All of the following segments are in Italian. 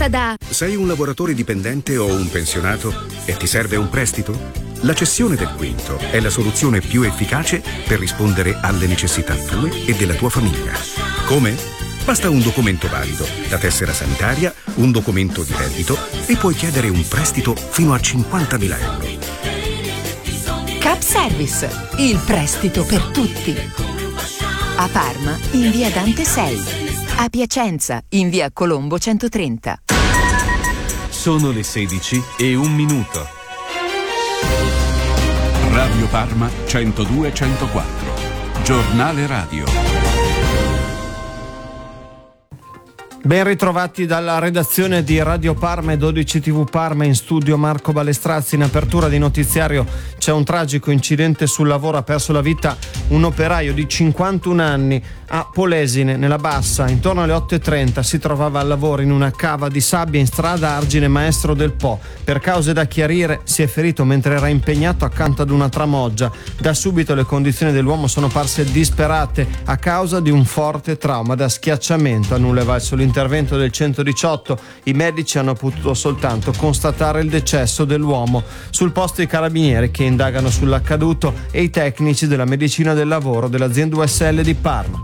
fatta da... Sei un lavoratore dipendente o un pensionato e ti serve un prestito? La cessione del quinto è la soluzione più efficace per rispondere alle necessità tue e della tua famiglia. Come? Basta un documento valido, la tessera sanitaria, un documento di reddito e puoi chiedere un prestito fino a 50.000 euro. Cap Service, il prestito per tutti. A Parma, in via Dante 6. A Piacenza, in via Colombo 130. Sono le 16:01. Radio Parma 102-104. Giornale radio. Ben ritrovati dalla redazione di Radio Parma e 12 TV Parma, in studio Marco Balestrazzi. In apertura di notiziario c'è un tragico incidente sul lavoro, ha perso la vita un operaio di 51 anni a Polesine, nella Bassa. Intorno alle 8:30 si trovava al lavoro in una cava di sabbia in strada Argine Maestro del Po. Per cause da chiarire si è ferito mentre era impegnato accanto ad una tramoggia. Da subito le condizioni dell'uomo sono parse disperate a causa di un forte trauma da schiacciamento. A nulla è valso l'intervento del 118, i medici hanno potuto soltanto constatare il decesso dell'uomo. Sul posto i carabinieri che indagano sull'accaduto e i tecnici della medicina del lavoro dell'azienda USL di Parma.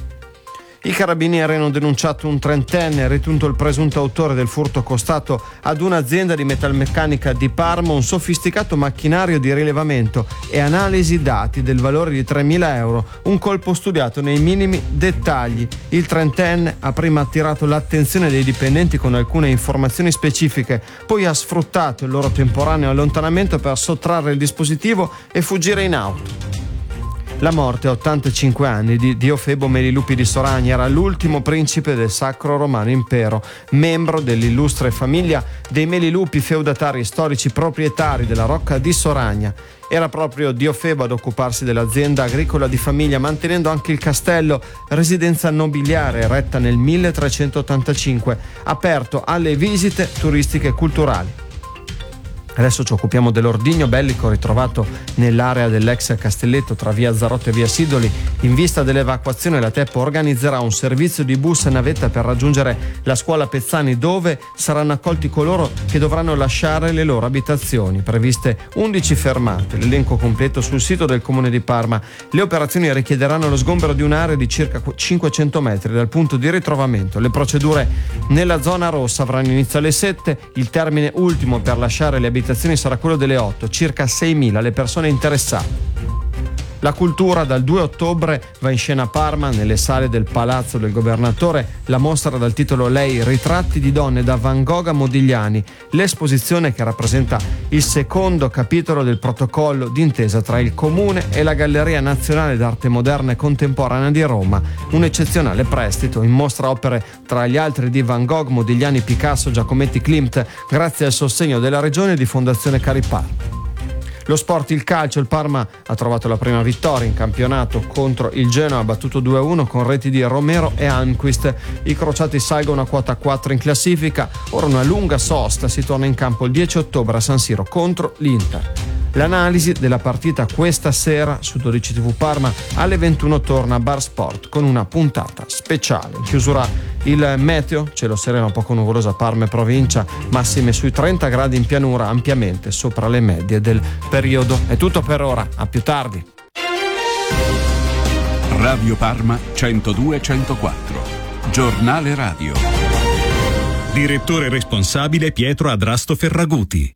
I carabinieri hanno denunciato un trentenne ritenuto il presunto autore del furto costato ad un'azienda di metalmeccanica di Parma un sofisticato macchinario di rilevamento e analisi dati del valore di 3.000 euro, un colpo studiato nei minimi dettagli. Il trentenne ha prima attirato l'attenzione dei dipendenti con alcune informazioni specifiche, poi ha sfruttato il loro temporaneo allontanamento per sottrarre il dispositivo e fuggire in auto. La morte a 85 anni di Diofebo Melilupi di Soragna era l'ultimo principe del Sacro Romano Impero, membro dell'illustre famiglia dei Melilupi, feudatari storici proprietari della Rocca di Soragna. Era proprio Diofebo ad occuparsi dell'azienda agricola di famiglia, mantenendo anche il castello, residenza nobiliare eretta nel 1385, aperto alle visite turistiche e culturali. Adesso ci occupiamo dell'ordigno bellico ritrovato nell'area dell'ex castelletto tra via Zarotto e via Sidoli. In vista dell'evacuazione la TEP organizzerà un servizio di bus e navetta per raggiungere la scuola Pezzani, dove saranno accolti coloro che dovranno lasciare le loro abitazioni. Previste 11 fermate, l'elenco completo sul sito del Comune di Parma. Le operazioni richiederanno lo sgombero di un'area di circa 500 metri dal punto di ritrovamento. Le procedure nella zona rossa avranno inizio alle 7, il termine ultimo per lasciare le abitazioni sarà quello delle 8, circa 6.000 le persone interessate. La cultura dal 2 ottobre va in scena a Parma, nelle sale del Palazzo del Governatore, la mostra dal titolo Lei, ritratti di donne da Van Gogh a Modigliani, l'esposizione che rappresenta il secondo capitolo del protocollo d'intesa tra il Comune e la Galleria Nazionale d'Arte Moderna e Contemporanea di Roma, un eccezionale prestito. In mostra opere tra gli altri di Van Gogh, Modigliani, Picasso, Giacometti, Klimt, grazie al sostegno della Regione e di Fondazione Cariparma. Lo sport, il calcio, il Parma ha trovato la prima vittoria in campionato contro il Genoa, battuto 2-1 con reti di Romero e Almquist. I crociati salgono a quota 4 in classifica, ora una lunga sosta, si torna in campo il 10 ottobre a San Siro contro l'Inter. L'analisi della partita questa sera su 12 TV Parma alle 21 torna a Bar Sport con una puntata speciale. In chiusura il meteo, cielo sereno poco nuvoloso a Parma e provincia, massime sui 30 gradi in pianura, ampiamente sopra le medie del periodo. È tutto per ora, a più tardi. Radio Parma 102-104. Giornale radio. Direttore responsabile Pietro Adrasto Ferraguti.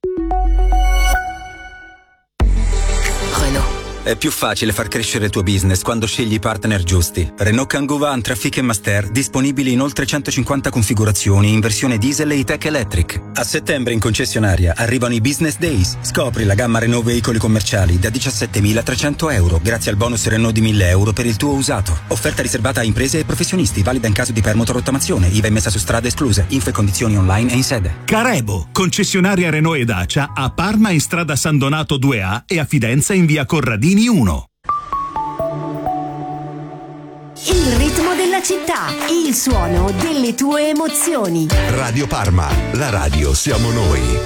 È più facile far crescere il tuo business quando scegli i partner giusti. Renault Kangoo Van, Trafic e Master, disponibili in oltre 150 configurazioni in versione diesel e e-tech electric. A settembre in concessionaria arrivano i Business Days. Scopri la gamma Renault veicoli commerciali da 17.300 euro grazie al bonus Renault di 1.000 euro per il tuo usato. Offerta riservata a imprese e professionisti, valida in caso di permuto rottamazione, IVA emessa su strade escluse. Info e condizioni online e in sede. Carebo, concessionaria Renault e Dacia a Parma in strada San Donato 2A e a Fidenza in via Corradini 1. Il ritmo della città, il suono delle tue emozioni. Radio Parma, la radio siamo noi.